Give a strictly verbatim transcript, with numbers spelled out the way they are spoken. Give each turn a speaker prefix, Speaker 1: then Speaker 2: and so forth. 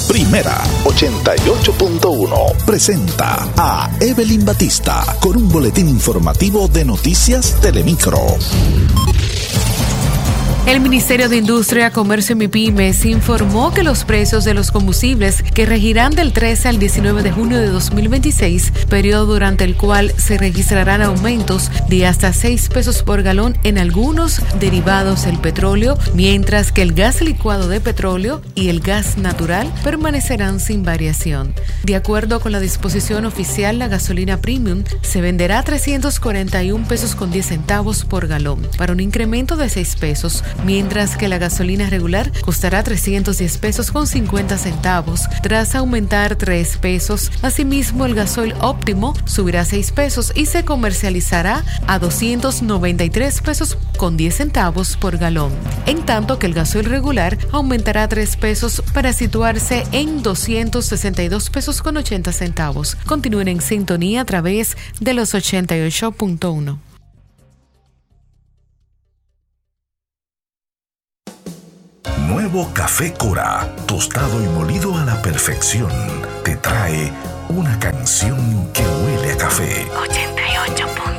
Speaker 1: Primera ochenta y ocho punto uno presenta a Evelyn Batista con un boletín informativo de Noticias Telemicro.
Speaker 2: El Ministerio de Industria, Comercio y MIPYMES informó que los precios de los combustibles que regirán del trece al diecinueve de junio de dos mil veintiséis, periodo durante el cual se registrarán aumentos de hasta seis pesos por galón en algunos derivados del petróleo, mientras que el gas licuado de petróleo y el gas natural permanecerán sin variación. De acuerdo con la disposición oficial, la gasolina premium se venderá a trescientos cuarenta y un pesos con diez centavos por galón, para un incremento de seis pesos, mientras que la gasolina regular costará trescientos diez pesos con cincuenta centavos, tras aumentar tres pesos. Asimismo, el gasoil óptimo subirá seis pesos y se comercializará a doscientos noventa y tres pesos con diez centavos por galón, en tanto que el gasoil regular aumentará tres pesos para situarse en doscientos sesenta y dos pesos con ochenta centavos. Continúen en sintonía a través de los ochenta y ocho punto uno.
Speaker 1: Nuevo Café Cora, tostado y molido a la perfección, te trae una canción que huele a café.
Speaker 2: ochenta y ocho punto uno